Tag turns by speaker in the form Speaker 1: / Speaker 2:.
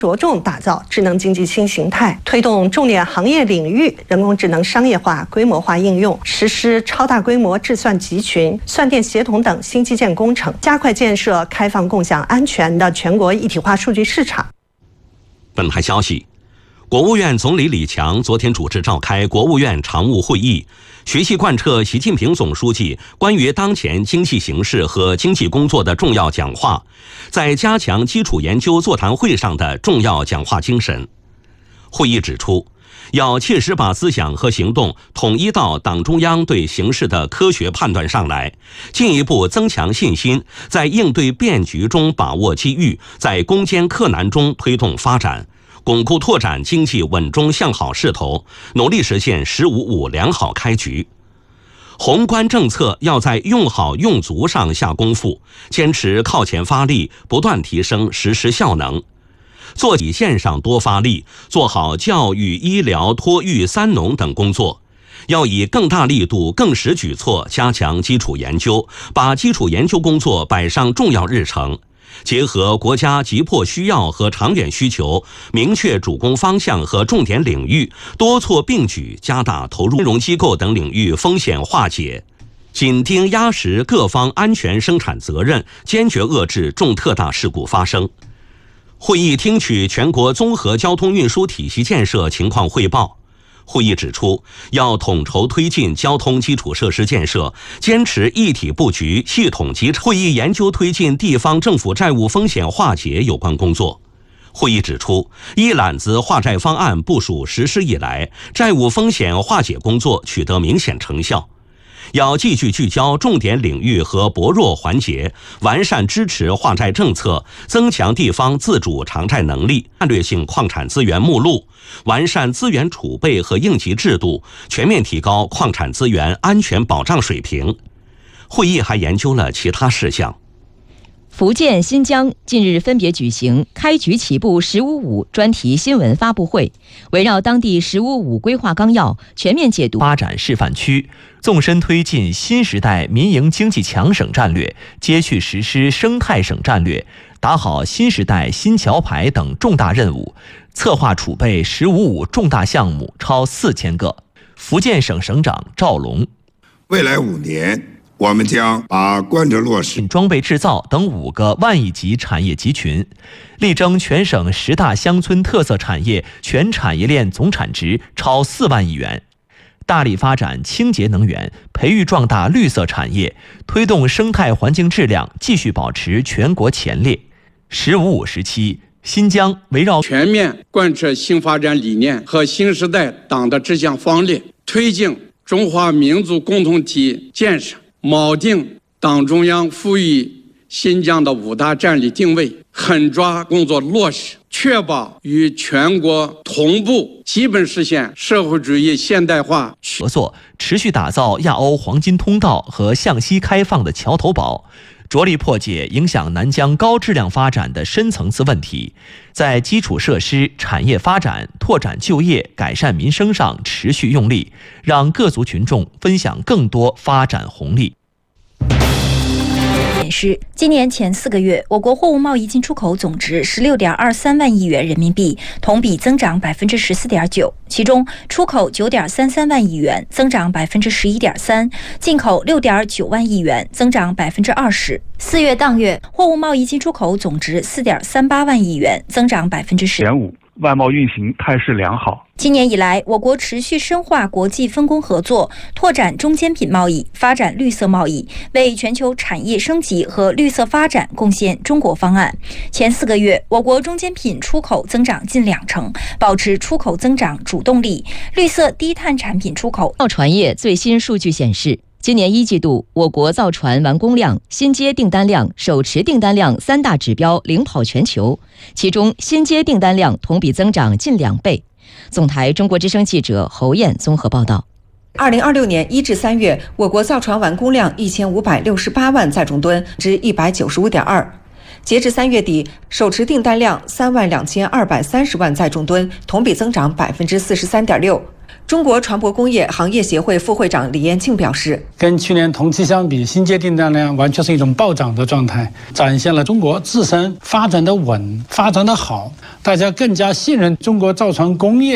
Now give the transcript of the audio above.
Speaker 1: 着重打造智能经济新形态，推动重点行业领域人工智能商业化、规模化应用，实施超大规模智算集群、算电协同等新基建工程，加快建设开放、共享、安全的全国一体化数据市场。
Speaker 2: 本台消息，国务院总理李强昨天主持召开国务院常务会议，学习贯彻习近平总书记关于当前经济形势和经济工作的重要讲话，在加强基础研究座谈会上的重要讲话精神。会议指出，要切实把思想和行动统一到党中央对形势的科学判断上来，进一步增强信心，在应对变局中把握机遇，在攻坚克难中推动发展，巩固拓展经济稳中向好势头，努力实现“十五五”良好开局。宏观政策要在用好用足上下功夫，坚持靠前发力，不断提升实施效能。做底线上多发力，做好教育、医疗、托育、三农等工作。要以更大力度、更实举措加强基础研究，把基础研究工作摆上重要日程。结合国家急迫需要和长远需求，明确主攻方向和重点领域，多措并举，加大投入金融机构等领域风险化解，紧盯压实各方安全生产责任，坚决遏制重特大事故发生。会议听取全国综合交通运输体系建设情况汇报。会议指出，要统筹推进交通基础设施建设，坚持一体布局、系统集成。会议研究推进地方政府债务风险化解有关工作。会议指出，一揽子化债方案部署实施以来，债务风险化解工作取得明显成效。要继续聚焦重点领域和薄弱环节，完善支持化债政策，增强地方自主偿债能力，战略性矿产资源目录，完善资源储备和应急制度，全面提高矿产资源安全保障水平。会议还研究了其他事项。
Speaker 3: 福建、新疆近日分别举行开局起步“十五五”专题新闻发布会，围绕当地“十五五”规划纲要全面解读
Speaker 4: 发展示范区，纵深推进新时代民营经济强省战略，接续实施生态省战略，打好新时代新桥牌等重大任务，策划储备“十五五”重大项目超4000个。福建省省长赵龙，
Speaker 5: 未来5年。我们将把贯彻落实
Speaker 4: 装备制造等5个万亿级产业集群，力争全省10大乡村特色产业全产业链总产值超4万亿元，大力发展清洁能源，培育壮大绿色产业，推动生态环境质量继续保持全国前列。“15·5”时期，新疆围绕
Speaker 6: 全面贯彻新发展理念和新时代党的治乡方略，推进中华民族共同体建设，锚定党中央赋予新疆的5大战略定位，狠抓工作落实，确保与全国同步基本实现社会主义现代化
Speaker 4: 合作，持续打造亚欧黄金通道和向西开放的桥头堡，着力破解影响南疆高质量发展的深层次问题，在基础设施、产业发展、拓展就业、改善民生上持续用力，让各族群众分享更多发展红利。
Speaker 7: 显示，今年前4个月，我国货物贸易进出口总值16.23万亿元人民币，同比增长14.9%，其中出口9.33万亿元，增长11.3%，进口6.9万亿元，增长20%。4月当月，货物贸易进出口总值4.38万亿元，增长10.5%。
Speaker 8: 外贸运行态势良好。
Speaker 7: 今年以来，我国持续深化国际分工合作，拓展中间品贸易，发展绿色贸易，为全球产业升级和绿色发展贡献中国方案。前4个月，我国中间品出口增长近20%，保持出口增长主动力。绿色低碳产品出口。
Speaker 3: 造船业最新数据显示，今年1季度，我国造船完工量、新接订单量、手持订单量3大指标领跑全球，其中新接订单量同比增长近2倍。总台中国之声记者侯燕综合报道。
Speaker 9: 2026年1至3月，我国造船完工量1568万载重吨，值195.2。 截至3月底，手持订单量32230万载重吨，同比增长43.6%。中国船舶工业行业协会副会长李延庆表示，
Speaker 10: 跟去年同期相比，新接订单量完全是一种暴涨的状态，展现了中国自身发展的稳、发展的好，大家更加信任中国造船工业。